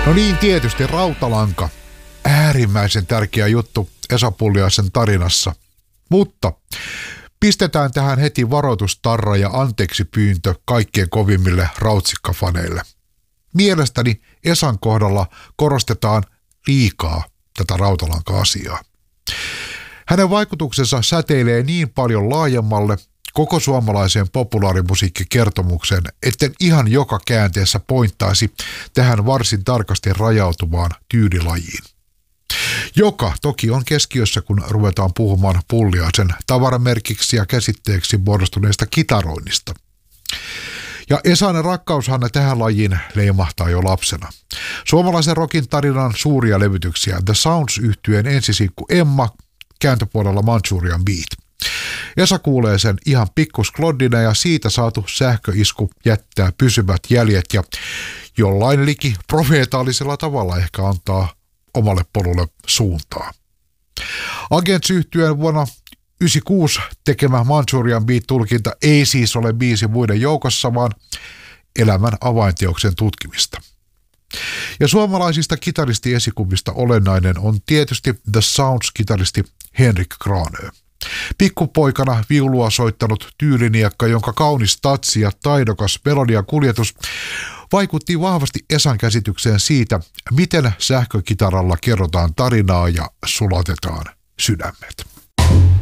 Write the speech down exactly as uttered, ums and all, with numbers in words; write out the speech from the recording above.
No niin, tietysti rautalanka. Äärimmäisen tärkeä juttu Esa Pulliaisen tarinassa. Mutta pistetään tähän heti varoitustarra ja anteeksi pyyntö kaikkien kovimmille rautsikkafaneille. Mielestäni Esan kohdalla korostetaan liikaa tätä rautalanka-asiaa. Hänen vaikutuksensa säteilee niin paljon laajemmalle koko suomalaiseen populaarimusiikkikertomukseen, etten ihan joka käänteessä pointtaisi tähän varsin tarkasti rajautuvaan tyylilajiin. Joka toki on keskiössä, kun ruvetaan puhumaan Pulliaisen tavaramerkiksi ja käsitteeksi muodostuneesta kitaroinnista. Ja Esan rakkaushan tähän lajiin leimahtaa jo lapsena. Suomalaisen rockin tarinan suuria levytyksiä The Sounds -yhtyeen ensisinkku Emma, kääntöpuolella Manchurian Beat. Esa kuulee sen ihan pikkuskloddina ja siitä saatu sähköisku jättää pysyvät jäljet ja jollain liki profeetaalisella tavalla ehkä antaa omalle polulle suuntaa. Agents-yhtyeen vuonna yhdeksänkymmentäkuusi tekemä Manchurian Beat-tulkinta ei siis ole biisi muiden joukossa, vaan elämän avainteoksen tutkimista. Ja suomalaisista kitaristi-esikuvista olennainen on tietysti The Sounds-kitaristi Henrik Granö. Pikkupoikana viulua soittanut tyyliniekka, jonka kaunis tatsi ja taidokas melodiakuljetus vaikutti vahvasti Esan käsitykseen siitä, miten sähkökitaralla kerrotaan tarinaa ja sulatetaan sydämet.